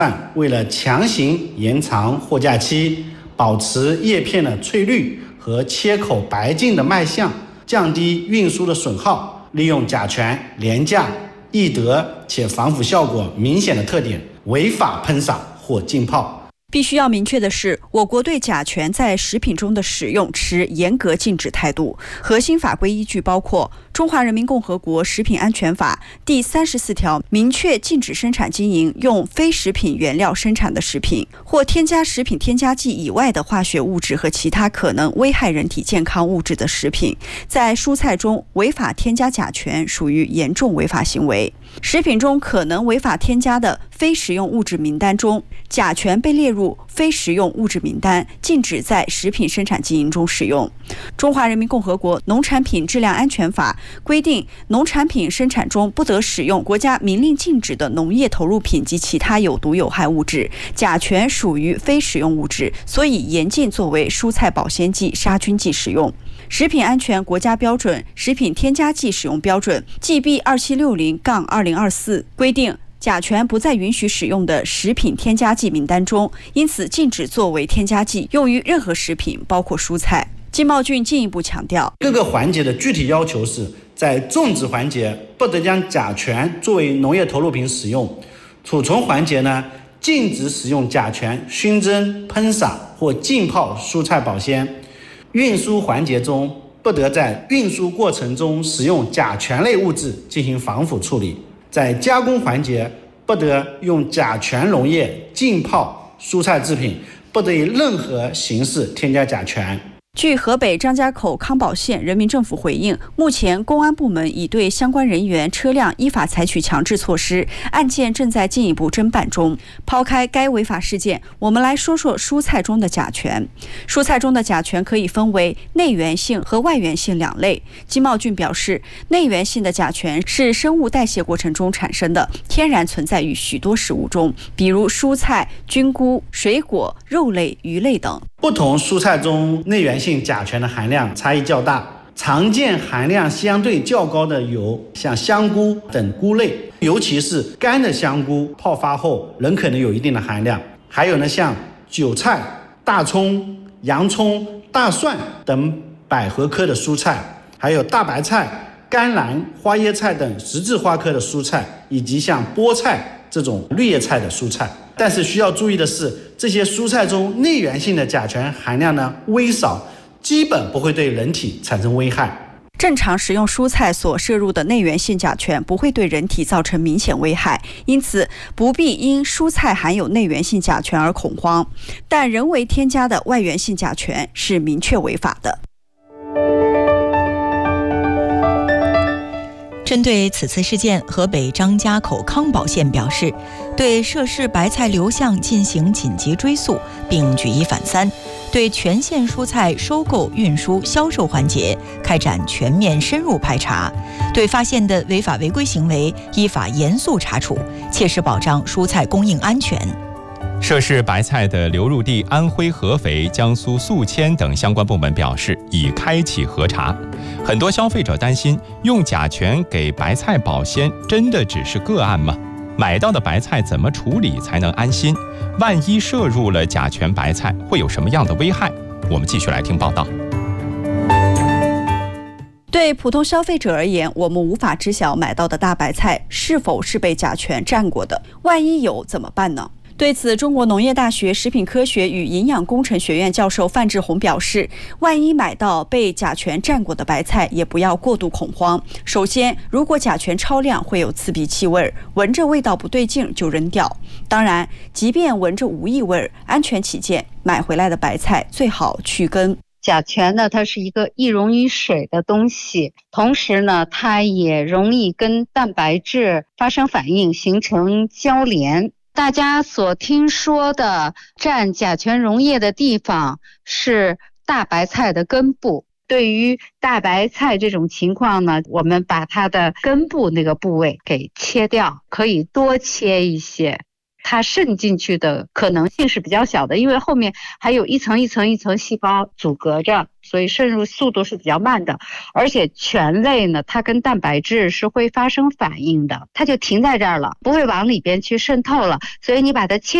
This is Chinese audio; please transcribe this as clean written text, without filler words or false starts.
为了强行延长货架期，保持叶片的翠绿和切口白净的卖相，降低运输的损耗，利用甲醛廉价、易得且防腐效果明显的特点，违法喷洒或浸泡。 必须要明确的是，我国对甲醛在食品中的使用持严格禁止态度。核心法规依据包括《中华人民共和国食品安全法》第34条，明确禁止生产经营用非食品原料生产的食品，或添加食品添加剂以外的化学物质和其他可能危害人体健康物质的食品。在蔬菜中违法添加甲醛属于严重违法行为。食品中可能违法添加的非食用物质名单中，甲醛被列入非食用物质名单，禁止在食品生产经营中使用。中华人民共和国农产品质量安全法规定，农产品生产中不得使用国家明令禁止的农业投入品及其他有毒有害物质，甲醛属于非食用物质，所以严禁作为蔬菜保鲜剂、杀菌剂使用。食品安全国家标准《食品添加剂使用标准》GB 2760-2024规定，甲醛不在允许使用的食品添加剂名单中，因此禁止作为添加剂用于任何食品，包括蔬菜。金茂俊进一步强调， 各个环节的具体要求是，在种植环节不得将甲醛作为农业投入品使用；储存环节呢，禁止使用甲醛熏蒸、喷洒或浸泡蔬菜保鲜；运输环节中不得在运输过程中使用甲醛类物质进行防腐处理；在加工环节不得用甲醛溶液浸泡蔬菜制品，不得以任何形式添加甲醛。 据河北张家口康保县人民政府回应，目前公安部门已对相关人员、车辆依法采取强制措施，案件正在进一步侦办中。抛开该违法事件，我们来说说蔬菜中的甲醛。蔬菜中的甲醛可以分为内源性和外源性两类。金茂俊表示，内源性的甲醛是生物代谢过程中产生的，天然存在于许多食物中，比如蔬菜、菌菇、水果、肉类、鱼类等。 不同蔬菜中内源性甲醛的含量差异较大，常见含量相对较高的有像香菇等菇类，尤其是干的香菇泡发后仍可能有一定的含量。还有呢，像韭菜、大葱、洋葱、大蒜等百合科的蔬菜，还有大白菜、甘蓝、花椰菜等十字花科的蔬菜，以及像菠菜这种绿叶菜的蔬菜。但是需要注意的是，这些蔬菜中内源性的甲醛含量呢微少，基本不会对人体产生危害。 正常食用蔬菜所摄入的内源性甲醛不会对人体造成明显危害，因此不必因蔬菜含有内源性甲醛而恐慌。但人为添加的外源性甲醛是明确违法的。 针对此次事件，河北张家口康保县表示，对涉事白菜流向进行紧急追溯，并举一反三，对全县蔬菜收购、运输、销售环节开展全面深入排查，对发现的违法违规行为依法严肃查处，切实保障蔬菜供应安全。 涉事白菜的流入地安徽合肥、江苏宿迁等相关部门表示，已开启核查。很多消费者担心，用甲醛给白菜保鲜真的只是个案吗？买到的白菜怎么处理才能安心？万一摄入了甲醛白菜，会有什么样的危害？我们继续来听报道。 对普通消费者而言，我们无法知晓买到的大白菜是否是被甲醛蘸过的，万一有怎么办呢？对此，中国农业大学食品科学与营养工程学院教授范志红表示，万一买到被甲醛蘸过的白菜，也不要过度恐慌。首先，如果甲醛超量会有刺鼻气味，闻着味道不对劲就扔掉。当然，即便闻着无异味，安全起见，买回来的白菜最好去根。 甲醛呢，它是一个易溶于水的东西，同时呢，它也容易跟蛋白质发生反应，形成交联。大家所听说的蘸甲醛溶液的地方是大白菜的根部。对于大白菜这种情况呢，我们把它的根部那个部位给切掉，可以多切一些。 它渗进去的可能性是比较小的，因为后面还有一层一层一层细胞阻隔着，所以渗入速度是比较慢的。而且醛类呢，它跟蛋白质是会发生反应的，它就停在这儿了，不会往里边去渗透了，所以你把它切